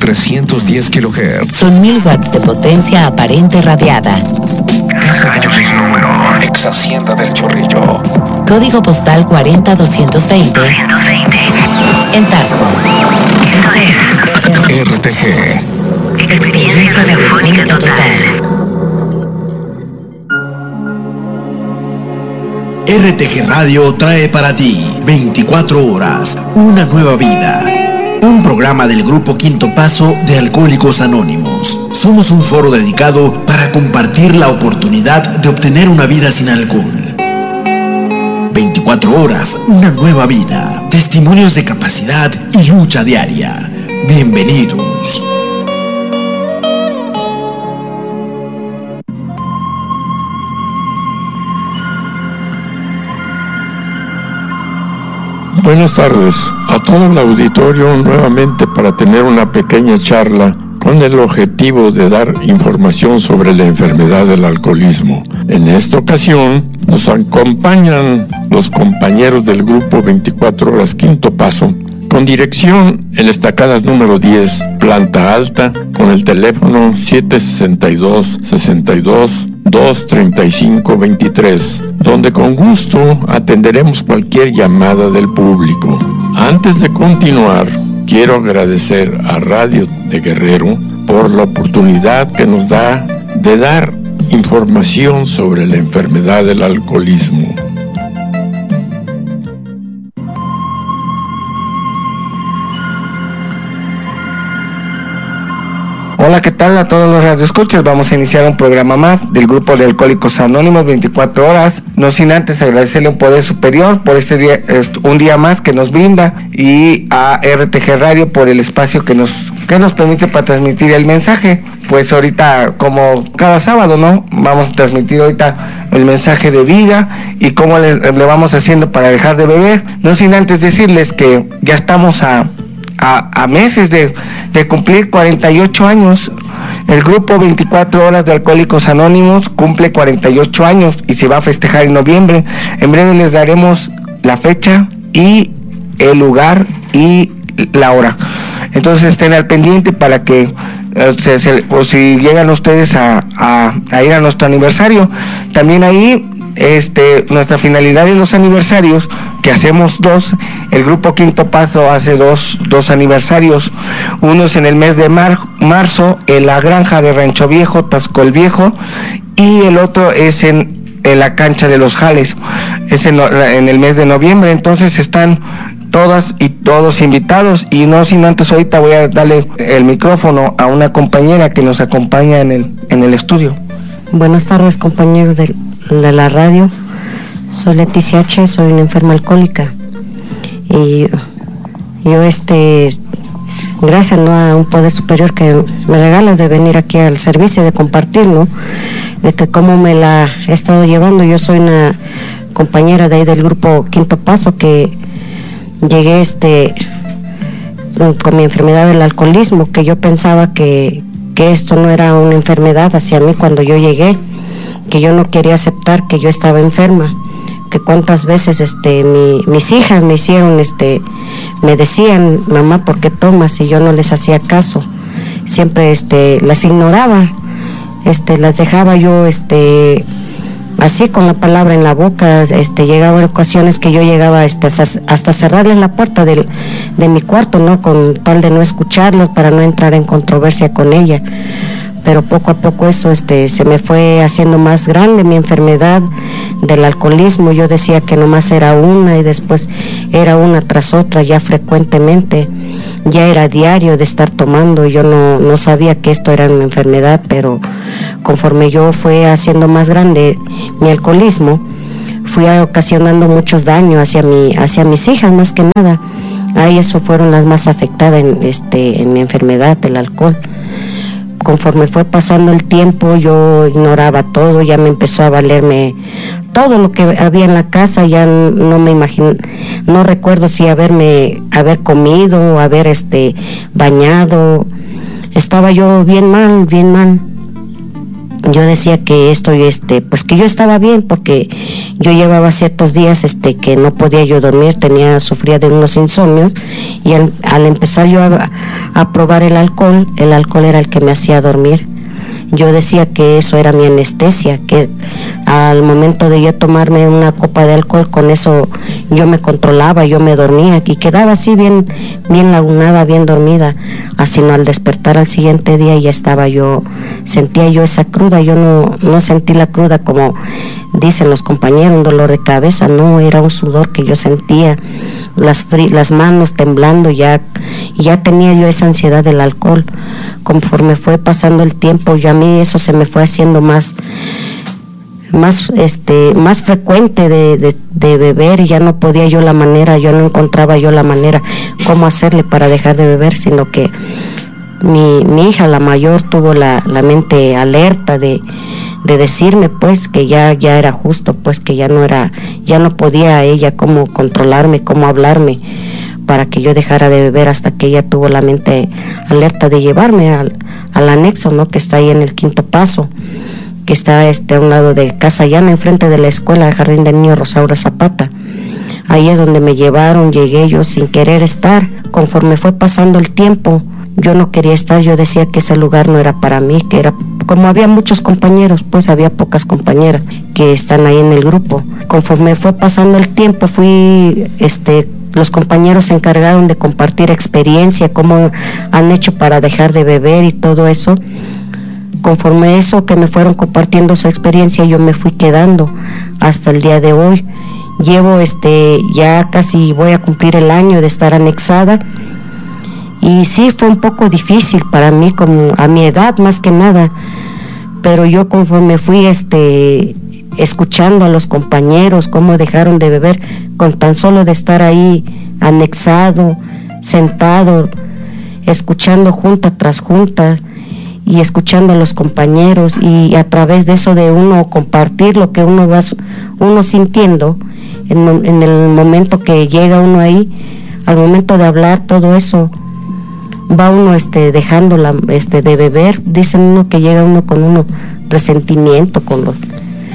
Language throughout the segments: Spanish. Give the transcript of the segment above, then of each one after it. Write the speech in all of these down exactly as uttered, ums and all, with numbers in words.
trescientos diez kilohertz. Con mil watts de potencia aparente radiada. Casa Gallos número. Ex Hacienda del Chorrillo. Código postal cuarenta doscientos veinte. En Tasco. R T G. Experiencia radiofónica total. R T G Radio trae para ti veinticuatro horas, una nueva vida. Un programa del Grupo Quinto Paso de Alcohólicos Anónimos. Somos un foro dedicado para compartir la oportunidad de obtener una vida sin alcohol. veinticuatro horas, una nueva vida. Testimonios de capacidad y lucha diaria. Bienvenidos. Buenas tardes a todo el auditorio nuevamente para tener una pequeña charla con el objetivo de dar información sobre la enfermedad del alcoholismo. En esta ocasión nos acompañan los compañeros del grupo veinticuatro horas Quinto Paso, con dirección en Estacadas número diez, planta alta, con el teléfono siete sesenta y dos, sesenta y dos, dos treinta y cinco veintitrés, donde con gusto atenderemos cualquier llamada del público. Antes de continuar, quiero agradecer a Radio de Guerrero por la oportunidad que nos da de dar información sobre la enfermedad del alcoholismo. Hola, ¿qué tal a todos los radioescuchas? Vamos a iniciar un programa más del grupo de Alcohólicos Anónimos veinticuatro horas, no sin antes agradecerle a un poder superior por este día, un día más que nos brinda, y a R T G Radio por el espacio que nos que nos permite para transmitir el mensaje. Pues ahorita, como cada sábado, ¿no? Vamos a transmitir ahorita el mensaje de vida y cómo le, le vamos haciendo para dejar de beber, no sin antes decirles que ya estamos a A, a meses de, de cumplir cuarenta y ocho años. El grupo veinticuatro horas de Alcohólicos Anónimos cumple cuarenta y ocho años y se va a festejar en noviembre. En breve les daremos la fecha y el lugar y la hora. Entonces estén al pendiente para que eh, se, se, o si llegan ustedes a, a, a ir a nuestro aniversario. También ahí Este, nuestra finalidad en los aniversarios, que hacemos dos. El grupo Quinto Paso hace dos, dos aniversarios. Uno es en el mes de mar, marzo en la granja de Rancho Viejo, Tasco el Viejo, y el otro es en, en la cancha de los Jales, es en, en el mes de noviembre. Entonces están todas y todos invitados, y no sin antes ahorita voy a darle el micrófono a una compañera que nos acompaña en el, en el estudio. Buenas tardes, compañeros del de la radio. Soy Leticia H., soy una enferma alcohólica, y yo este gracias, ¿no?, a un poder superior que me regalas de venir aquí al servicio, de compartir, ¿no?, de que cómo me la he estado llevando. Yo soy una compañera de ahí del grupo Quinto Paso, que llegué este con mi enfermedad del alcoholismo, que yo pensaba que, que esto no era una enfermedad hacia mí cuando yo llegué, que yo no quería aceptar que yo estaba enferma, que cuántas veces este mi, mis hijas me hicieron este me decían, mamá, ¿por qué tomas? Y yo no les hacía caso, siempre este las ignoraba, este las dejaba yo este así con la palabra en la boca. Este llegaba ocasiones que yo llegaba este, hasta cerrarles la puerta del, de mi cuarto, ¿no?, con tal de no escucharlas, para no entrar en controversia con ella. Pero poco a poco eso este, se me fue haciendo más grande, mi enfermedad del alcoholismo. Yo decía que nomás era una, y después era una tras otra, ya frecuentemente, ya era diario de estar tomando. Yo no, no sabía que esto era una enfermedad, pero conforme yo fue haciendo más grande mi alcoholismo, fui ocasionando muchos daños hacia, mi, hacia mis hijas, más que nada. A ellas fueron las más afectadas en, este, en mi enfermedad del alcohol. Conforme fue pasando el tiempo, yo ignoraba todo, ya me empezó a valerme todo lo que había en la casa. Ya no me imagino, no recuerdo si haberme, haber comido, haber este bañado. Estaba yo bien mal, bien mal. yo decía que esto, este, pues que yo estaba bien, porque yo llevaba ciertos días, este, que no podía yo dormir, tenía, sufría de unos insomnios, y al, al empezar yo a, a probar el alcohol, el alcohol era el que me hacía dormir. Yo decía que eso era mi anestesia, que al momento de yo tomarme una copa de alcohol, con eso yo me controlaba, yo me dormía y quedaba así bien, bien lagunada, bien dormida, así no, al despertar al siguiente día ya estaba yo, sentía yo esa cruda, yo no, no sentí la cruda como dicen los compañeros, un dolor de cabeza, no, era un sudor que yo sentía, las, fri las manos temblando, ya, ya tenía yo esa ansiedad del alcohol. Conforme fue pasando el tiempo, yo a mí eso se me fue haciendo más, más, este, más frecuente de, de, de beber, y ya no podía yo la manera, yo no encontraba yo la manera cómo hacerle para dejar de beber, sino que mi, mi hija, la mayor, tuvo la, la mente alerta de, de decirme pues que ya, ya era justo, pues que ya no era, ya no podía ella cómo controlarme, cómo hablarme para que yo dejara de beber, hasta que ella tuvo la mente alerta de llevarme al, al anexo, ¿no?, que está ahí en el Quinto Paso, que está este, a un lado de Casa Llana, enfrente de la escuela de Jardín de Niños Rosaura Zapata. Ahí es donde me llevaron, llegué yo sin querer estar. Conforme fue pasando el tiempo, yo no quería estar, yo decía que ese lugar no era para mí, que era, como había muchos compañeros, pues había pocas compañeras que están ahí en el grupo. Conforme fue pasando el tiempo, fui, este, los compañeros se encargaron de compartir experiencia, cómo han hecho para dejar de beber y todo eso. Conforme eso que me fueron compartiendo su experiencia, yo me fui quedando hasta el día de hoy. Llevo este, ya casi voy a cumplir el año de estar anexada, y sí fue un poco difícil para mí, como a mi edad más que nada, pero yo conforme fui este, escuchando a los compañeros cómo dejaron de beber, con tan solo de estar ahí anexado, sentado, escuchando junta tras junta y escuchando a los compañeros, y a través de eso de uno compartir lo que uno va uno sintiendo en, en el momento que llega uno ahí, al momento de hablar, todo eso va uno este dejando la, este de beber. Dicen uno que llega uno con uno resentimiento con los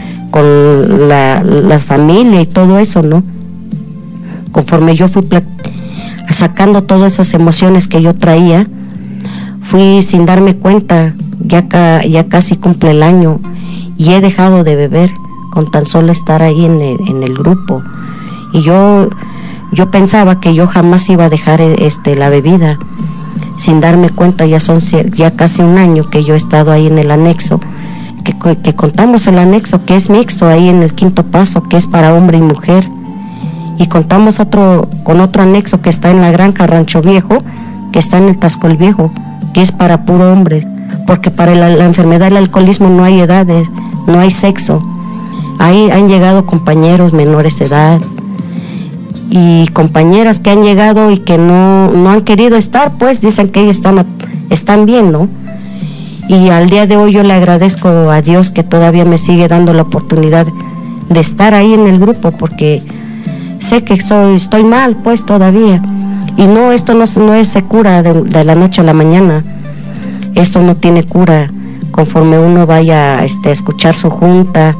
con la, la familia y todo eso, ¿no? Conforme yo fui sacando todas esas emociones que yo traía, fui sin darme cuenta, ya, ca ya casi cumple el año y he dejado de beber con tan solo estar ahí en el, en el grupo. Y yo yo pensaba que yo jamás iba a dejar este la bebida. Sin darme cuenta, ya son ya casi un año que yo he estado ahí en el anexo, que, que contamos el anexo que es mixto ahí en el Quinto Paso, que es para hombre y mujer, y contamos otro con otro anexo que está en la Granja Rancho Viejo, que está en el Tascol Viejo, que es para puro hombre, porque para la, la enfermedad del alcoholismo no hay edades, no hay sexo. Ahí han llegado compañeros menores de edad y compañeras que han llegado y que no, no han querido estar, pues dicen que ellos están, están bien, ¿no? Y al día de hoy yo le agradezco a Dios que todavía me sigue dando la oportunidad de estar ahí en el grupo, porque sé que soy, estoy mal, pues todavía. Y no, esto no, no es se cura de, de la noche a la mañana, esto no tiene cura. Conforme uno vaya este, a escuchar su junta,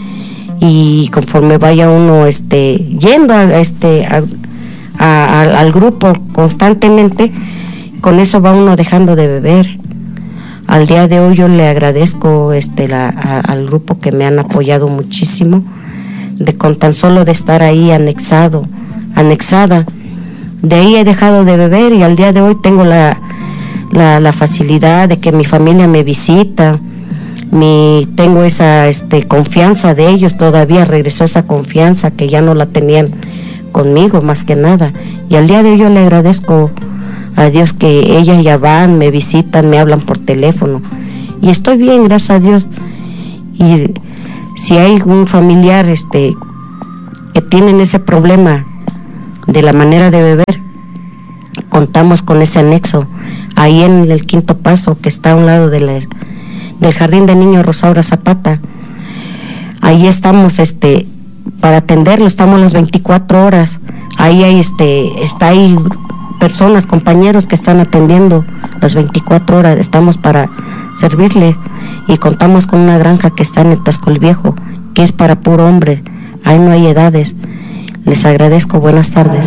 y conforme vaya uno este yendo a, este a, a, a, al grupo constantemente, con eso va uno dejando de beber. Al día de hoy yo le agradezco este la, a, al grupo que me han apoyado muchísimo, de con tan solo de estar ahí anexado anexada de ahí he dejado de beber, y al día de hoy tengo la la, la facilidad de que mi familia me visita. Mi, tengo esa este, confianza de ellos, todavía regresó esa confianza que ya no la tenían conmigo, más que nada. Y al día de hoy yo le agradezco a Dios que ellas ya van, me visitan, me hablan por teléfono. Y estoy bien, gracias a Dios. Y si hay un familiar este, que tienen ese problema de la manera de beber, contamos con ese anexo ahí en el Quinto Paso, que está a un lado de la del Jardín de Niños Rosaura Zapata. Ahí estamos este para atenderlo, estamos las veinticuatro horas. Ahí hay este está ahí personas, compañeros que están atendiendo las veinticuatro horas, estamos para servirle. y contamos con una granja que está en el Tascol Viejo, que es para puro hombre, ahí no hay edades. Les agradezco, buenas tardes.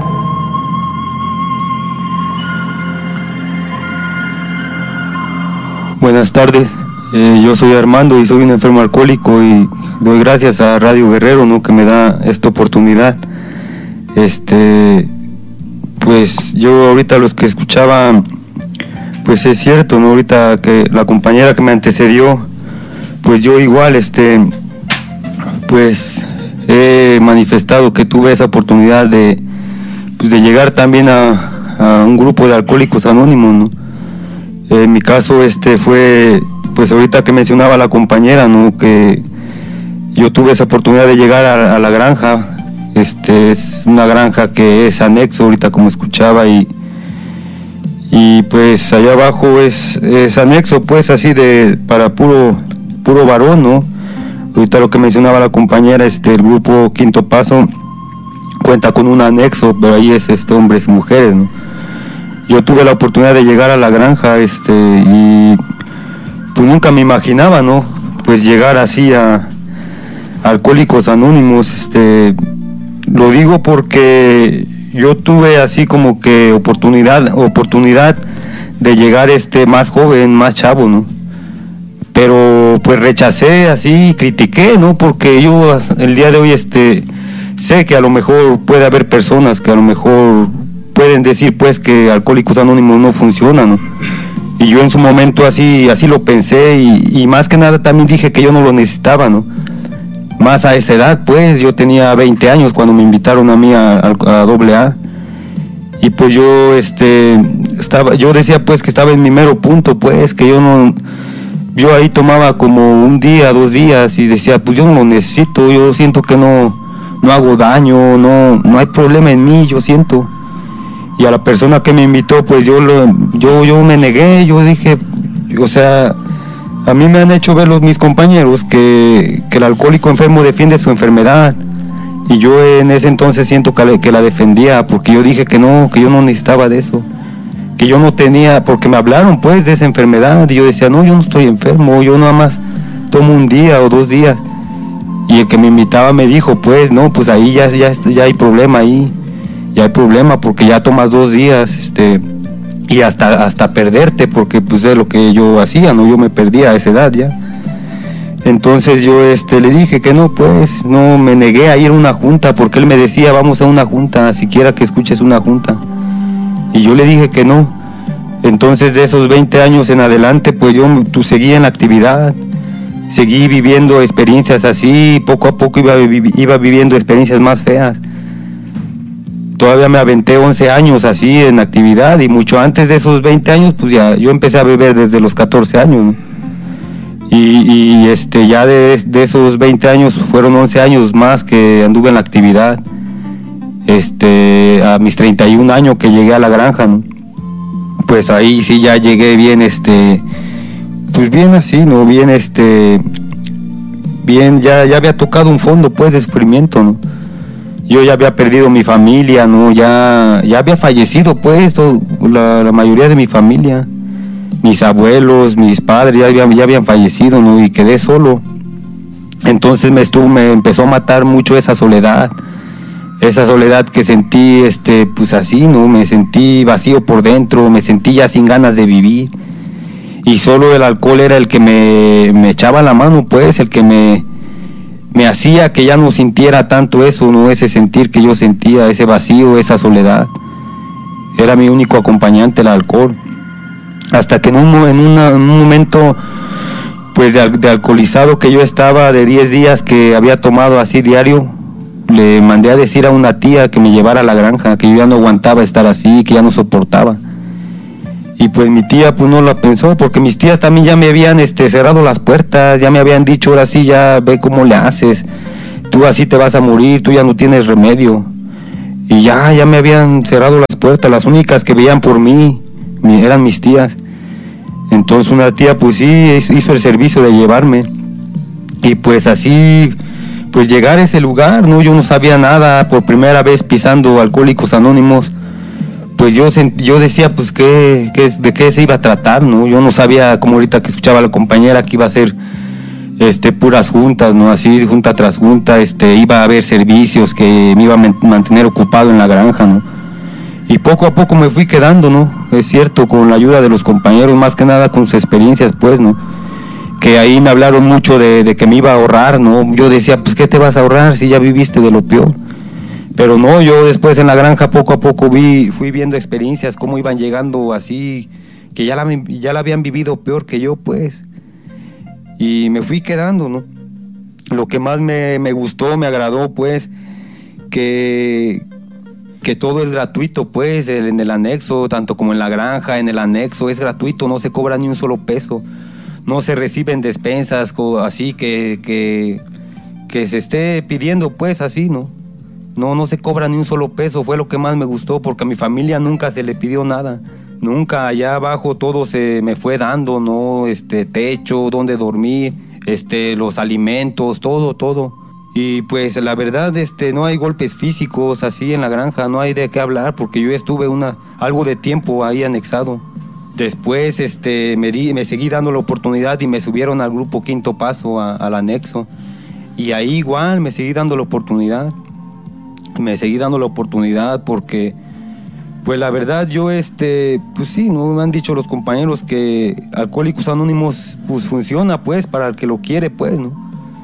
Buenas tardes, eh, yo soy Armando y soy un enfermo alcohólico y doy gracias a Radio Guerrero, ¿no?, que me da esta oportunidad. Este, pues yo ahorita los que escuchaban, pues es cierto, ¿no?, ahorita que la compañera que me antecedió, pues yo igual, este, pues he manifestado que tuve esa oportunidad de, pues de llegar también a, a un grupo de alcohólicos anónimos, ¿no? En mi caso, este fue, pues ahorita que mencionaba la compañera, ¿no?, que yo tuve esa oportunidad de llegar a, a la granja. Este es una granja que es anexo, ahorita como escuchaba, y y pues allá abajo es, es anexo, pues así de, para puro, puro varón, ¿no? Ahorita lo que mencionaba la compañera, este, el grupo Quinto Paso cuenta con un anexo, pero ahí es este hombres y mujeres, ¿no? Yo tuve la oportunidad de llegar a la granja, este, y pues nunca me imaginaba, ¿no?, pues llegar así a, a Alcohólicos Anónimos. Este, lo digo porque yo tuve así como que oportunidad, oportunidad de llegar este más joven, más chavo, ¿no? Pero pues rechacé así, critiqué, ¿no? Porque yo el día de hoy este sé que a lo mejor puede haber personas que a lo mejor pueden decir pues que Alcohólicos Anónimos no funciona, ¿no? Y yo en su momento así así lo pensé y, y más que nada también dije que yo no lo necesitaba, ¿no? Más a esa edad, pues yo tenía veinte años cuando me invitaron a mí a, a, a doble A y pues yo este estaba, yo decía pues que estaba en mi mero punto, pues que yo no, yo ahí tomaba como un día, dos días y decía pues yo no lo necesito, yo siento que no, no hago daño, no, no hay problema en mí, yo siento. Y a la persona que me invitó, pues yo lo, yo, yo me negué, yo dije, o sea, a mí me han hecho ver los mis compañeros que, que el alcohólico enfermo defiende su enfermedad. Y yo en ese entonces siento que la, que la defendía, porque yo dije que no, que yo no necesitaba de eso. Que yo no tenía, porque me hablaron pues de esa enfermedad, y yo decía, no, yo no estoy enfermo, yo nada más tomo un día o dos días. Y el que me invitaba me dijo, pues, no, pues ahí ya, ya, ya hay problema ahí. Ya hay problema porque ya tomas dos días, este, y hasta hasta perderte, porque pues es lo que yo hacía, no, yo me perdía a esa edad ya. Entonces yo este le dije que no, pues, no, me negué a ir a una junta, porque él me decía, vamos a una junta, siquiera que escuches una junta. Y yo le dije que no. Entonces de esos veinte años en adelante, pues yo tú, seguí en la actividad, seguí viviendo experiencias así, poco a poco iba, iba viviendo experiencias más feas. Todavía me aventé once años así en actividad y mucho antes de esos veinte años, pues ya yo empecé a beber desde los catorce años, ¿no? Y, y este ya de, de esos veinte años fueron once años más que anduve en la actividad. Este, a mis treinta y un años que llegué a la granja, ¿no? Pues ahí sí ya llegué bien, este, pues bien así, ¿no? Bien, este, bien, ya, ya había tocado un fondo, pues, de sufrimiento, ¿no? Yo ya había perdido mi familia, ¿no? Ya, ya había fallecido, pues, todo, la, la mayoría de mi familia. Mis abuelos, mis padres, ya habían, ya habían fallecido, ¿no? Y quedé solo. Entonces me estuvo, me empezó a matar mucho esa soledad. Esa soledad que sentí, este, pues así, ¿no? Me sentí vacío por dentro, me sentí ya sin ganas de vivir. Y solo el alcohol era el que me, me echaba la mano, pues, el que me... me hacía que ya no sintiera tanto eso, no, ese sentir que yo sentía, ese vacío, esa soledad. Era mi único acompañante el alcohol. Hasta que en un, en una, en un momento pues de, de alcoholizado que yo estaba, de diez días que había tomado así diario, le mandé a decir a una tía que me llevara a la granja, que yo ya no aguantaba estar así, que ya no soportaba. Y pues mi tía pues no la pensó, porque mis tías también ya me habían este, cerrado las puertas, ya me habían dicho, ahora sí ya ve cómo le haces, tú así te vas a morir, tú ya no tienes remedio. Y ya, ya me habían cerrado las puertas, las únicas que veían por mí mi, eran mis tías. Entonces una tía pues sí hizo el servicio de llevarme. Y pues así, pues llegar a ese lugar, ¿no? Yo no sabía nada, por primera vez pisando Alcohólicos Anónimos, pues yo sent, yo decía, pues, ¿qué, qué, de qué se iba a tratar, ¿no? Yo no sabía, como ahorita que escuchaba a la compañera, que iba a ser este, puras juntas, ¿no? Así, junta tras junta, este, iba a haber servicios, que me iba a mantener ocupado en la granja, ¿no? Y poco a poco me fui quedando, ¿no? Es cierto, con la ayuda de los compañeros, más que nada con sus experiencias, pues, ¿no? Que ahí me hablaron mucho de, de que me iba a ahorrar, ¿no? Yo decía, pues, ¿qué te vas a ahorrar si ya viviste de lo peor? Pero no, yo después en la granja poco a poco vi, fui viendo experiencias, cómo iban llegando así, que ya la, ya la habían vivido peor que yo, pues. Y me fui quedando, ¿no? Lo que más me, me gustó, me agradó, pues, que, que todo es gratuito, pues, en el anexo, tanto como en la granja, en el anexo, es gratuito, no se cobra ni un solo peso. No se reciben despensas así que, que, que se esté pidiendo, pues, así, ¿no? No, no se cobra ni un solo peso, fue lo que más me gustó, porque a mi familia nunca se le pidió nada, nunca. Allá abajo todo se me fue dando, ¿no? Este, techo, donde dormir, este, los alimentos, todo, todo. Y pues la verdad, este, no hay golpes físicos así en la granja, no hay de qué hablar, porque yo estuve una, algo de tiempo ahí anexado. Después, este, me, di, me seguí dando la oportunidad y me subieron al grupo Quinto Paso, a, al anexo. Y ahí igual me seguí dando la oportunidad. Me seguí dando la oportunidad porque, pues la verdad yo, este, pues sí, ¿no? Me han dicho los compañeros que Alcohólicos Anónimos, pues funciona, pues, para el que lo quiere, pues, ¿no?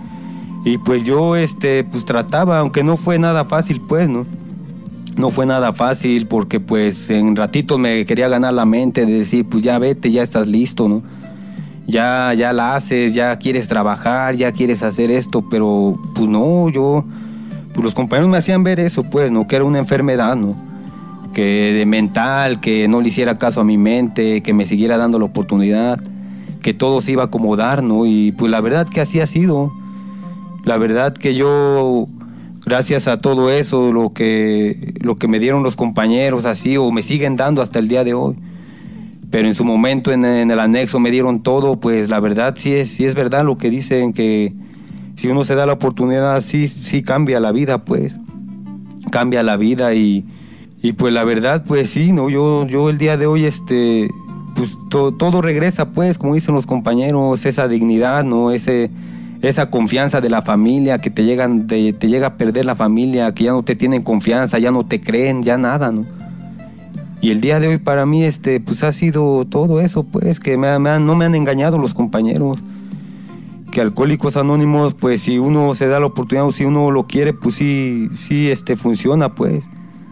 Y pues yo, este, pues trataba, aunque no fue nada fácil, pues, ¿no? No fue nada fácil porque, pues, en ratitos me quería ganar la mente de decir, pues ya vete, ya estás listo, ¿no? Ya, ya la haces, ya quieres trabajar, ya quieres hacer esto, pero, pues no, yo... Pues los compañeros me hacían ver eso, pues, ¿no? Que era una enfermedad, ¿no? Que de mental, que no le hiciera caso a mi mente, que me siguiera dando la oportunidad, que todo se iba a acomodar, ¿no? Y pues la verdad que así ha sido. La verdad que yo, gracias a todo eso, lo que, lo que me dieron los compañeros así, o me siguen dando hasta el día de hoy. Pero en su momento en, en el anexo me dieron todo, pues la verdad sí es, sí es verdad lo que dicen, que si uno se da la oportunidad, sí, sí cambia la vida, pues. Cambia la vida y, y pues la verdad, pues sí, ¿no? Yo, yo el día de hoy, este, pues to, todo regresa, pues, como dicen los compañeros, esa dignidad, ¿no? Ese, esa confianza de la familia, que te llegan, de, te llega a perder la familia, que ya no te tienen confianza, ya no te creen, ya nada, ¿no? Y el día de hoy para mí, este, pues ha sido todo eso, pues, que me, me han, no me han engañado los compañeros. Que Alcohólicos Anónimos, pues si uno se da la oportunidad o si uno lo quiere, pues sí, sí, este, funciona, pues.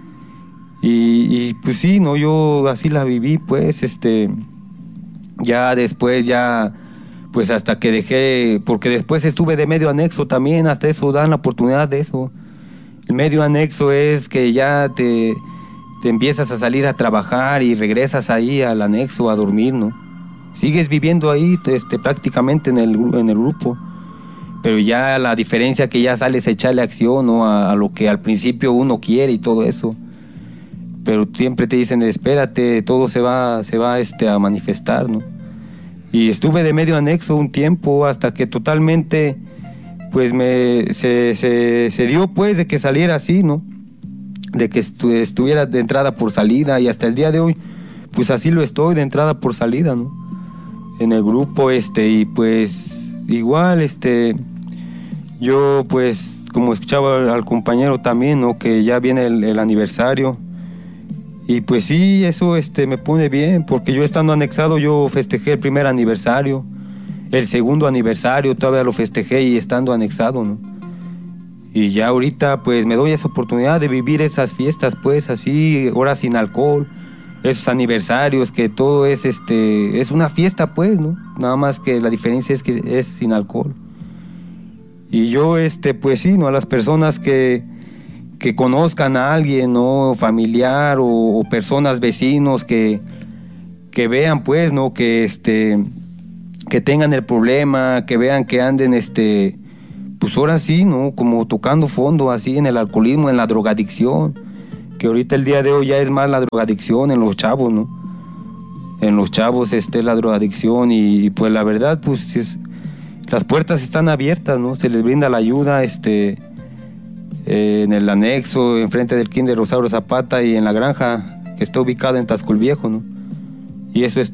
Y, y pues sí, no, yo así la viví, pues, este, ya después, ya, pues hasta que dejé, porque después estuve de medio anexo también, hasta eso dan la oportunidad de eso. El medio anexo es que ya te, te empiezas a salir a trabajar y regresas ahí al anexo a dormir, ¿no? Sigues viviendo ahí, este, prácticamente en el, en el grupo, pero ya la diferencia que ya sales a echarle acción, ¿no? a, a lo que al principio uno quiere y todo eso, pero siempre te dicen, espérate, todo se va, se va este, a manifestar, ¿no? Y estuve de medio anexo un tiempo hasta que totalmente, pues me, se, se, se dio, pues, de que saliera así, ¿no? De que estu estuviera de entrada por salida, y hasta el día de hoy, pues así lo estoy, de entrada por salida, ¿no? En el grupo, este, y pues igual, este, yo pues como escuchaba al compañero también, ¿no? Que ya viene el, el aniversario, y pues sí, eso este, me pone bien, porque yo estando anexado, yo festejé el primer aniversario, el segundo aniversario todavía lo festejé y estando anexado, ¿no? Y ya ahorita pues me doy esa oportunidad de vivir esas fiestas, pues así, horas sin alcohol, esos aniversarios, que todo es este es una fiesta, pues, ¿no? Nada más que la diferencia es que es sin alcohol. Y yo, este, pues sí, ¿no? A las personas que, que conozcan a alguien, ¿no? Familiar o, o personas, vecinos, que, que vean, pues, ¿no? Que, este, que tengan el problema, que vean que anden, este, pues ahora sí, ¿no? Como tocando fondo, así, en el alcoholismo, en la drogadicción. Que ahorita el día de hoy ya es más la drogadicción en los chavos, ¿no? En los chavos este, la drogadicción y, y pues la verdad, pues es, las puertas están abiertas, ¿no? Se les brinda la ayuda, este, eh, en el anexo, enfrente del Kinder Rosario Zapata y en la granja, que está ubicado en Tasculviejo, ¿no? Y eso es